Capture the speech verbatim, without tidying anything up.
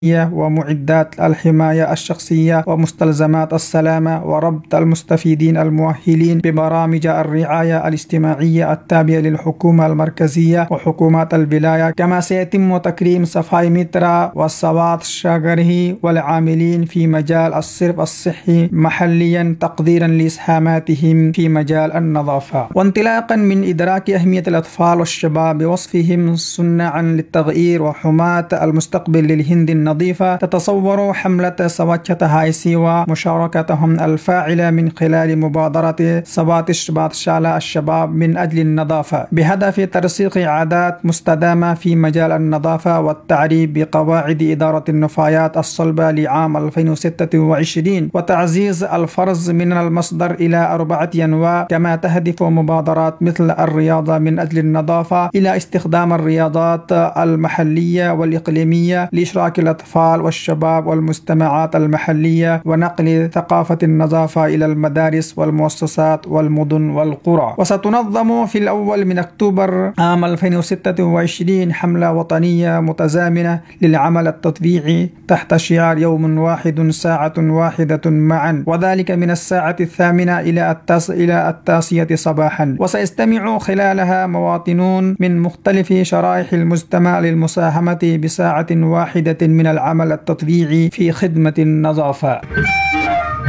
ومعدات الحماية الشخصية ومستلزمات السلامة، وربط المستفيدين المؤهلين ببرامج الرعاية الاجتماعية التابعة للحكومة المركزية وحكومات الولاية. كما سيتم تكريم صفاي مترا والصوات شاغره والعاملين في مجال الصرف الصحي محليا تقديرا لإسهاماتهم في مجال النظافة. وانطلاقا من إدراك أهمية الأطفال والشباب بوصفهم صناعا للتغيير وحماة المستقبل للهند النظيفة، تتصور حملة سواتشتا هاي سيوا مشاركتهم الفاعلة من خلال مبادرة سواتش باتشالا الشباب من أجل النظافة، بهدف ترسيخ عادات مستدامة في مجال النظافة والتعريف بقواعد إدارة النفايات الصلبة لعام ألفين وستة وعشرين وتعزيز الفرز من المصدر إلى أربعة أنواع. كما تهدف مبادرات مثل الرياضة من أجل النظافة إلى استخدام الرياضات المحلية والإقليمية لإشراك الأطفال والشباب والمجتمعات المحلية ونقل ثقافة النظافة إلى المدارس والمؤسسات والمدن والقرى. وستنظم في الأول من أكتوبر عام ألفين وستة وعشرين حملة وطنية متزامنة للعمل التطبيعي تحت شعار يوم واحد ساعة واحدة معا، وذلك من الساعة الثامنة إلى التاس إلى التاسية صباحا. وسيستمع خلالها مواطنون من مختلف شرائح المجتمع للمساهمة بساعة واحدة من العمل التطبيعي في خدمة النظافة.